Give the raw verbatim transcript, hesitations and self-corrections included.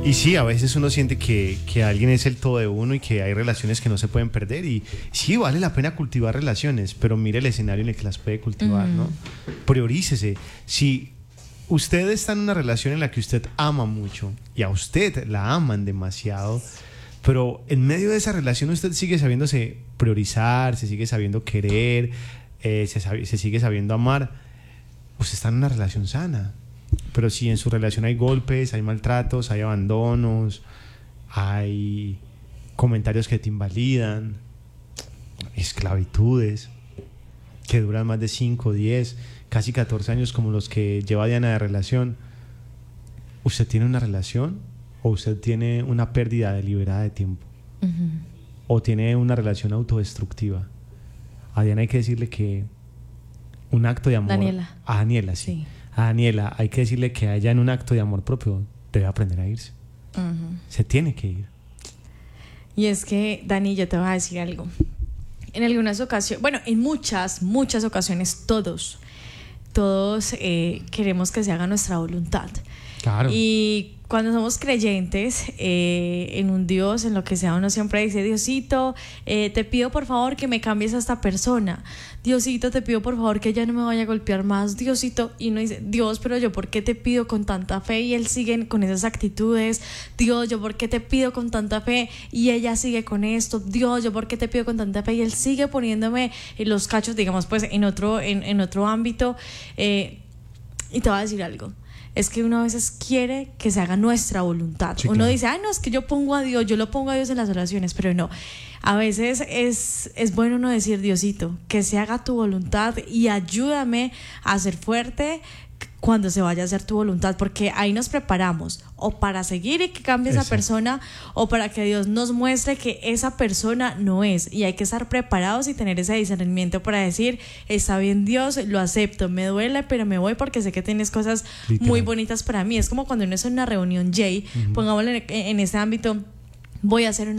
Y sí, a veces uno siente que, que alguien es el todo de uno y que hay relaciones que no se pueden perder. Y sí, vale la pena cultivar relaciones, pero mire el escenario en el que las puede cultivar, mm. ¿no? Priorícese. Si usted está en una relación en la que usted ama mucho y a usted la aman demasiado, pero en medio de esa relación usted sigue sabiéndose priorizar, se sigue sabiendo querer, eh, se, sabe, se sigue sabiendo amar, usted está en una relación sana. Pero si en su relación hay golpes, hay maltratos, hay abandonos, hay comentarios que te invalidan, esclavitudes que duran más de cinco, diez, casi catorce años como los que lleva Diana de relación, ¿usted tiene una relación o usted tiene una pérdida deliberada de tiempo? Uh-huh. ¿O tiene una relación autodestructiva? A Diana hay que decirle que un acto de amor... Daniela. A Daniela, sí. sí. A Daniela hay que decirle que ella en un acto de amor propio debe aprender a irse. Uh-huh. Se tiene que ir. Y es que, Dani, yo te voy a decir algo. En algunas ocasiones, bueno, en muchas, muchas ocasiones, todos, todos eh, queremos que se haga nuestra voluntad. Claro. Y cuando somos creyentes eh, en un Dios, en lo que sea, uno siempre dice: Diosito, eh, te pido por favor que me cambies a esta persona. Diosito, te pido por favor que ella no me vaya a golpear más. Diosito, y uno dice: Dios, pero yo ¿por qué te pido con tanta fe? Y él sigue con esas actitudes. Dios, yo ¿por qué te pido con tanta fe? Y ella sigue con esto. Dios, yo ¿por qué te pido con tanta fe? Y él sigue poniéndome los cachos, digamos, pues en otro, en, en otro ámbito. Eh, y te voy a decir algo. Es que uno a veces quiere que se haga nuestra voluntad. Sí, uno claro. dice: ay, no, es que yo pongo a Dios, yo lo pongo a Dios en las oraciones, pero no. A veces es, es bueno uno decir: Diosito, que se haga tu voluntad y ayúdame a ser fuerte cuando se vaya a hacer tu voluntad, porque ahí nos preparamos o para seguir y que cambie esa persona, o para que Dios nos muestre que esa persona no es, y hay que estar preparados y tener ese discernimiento para decir: está bien, Dios, lo acepto, me duele, pero me voy porque sé que tienes cosas Literal. muy bonitas para mí. Es como cuando uno está en una reunión, Jay, uh-huh. pongámosle en, en este ámbito, voy a hacer una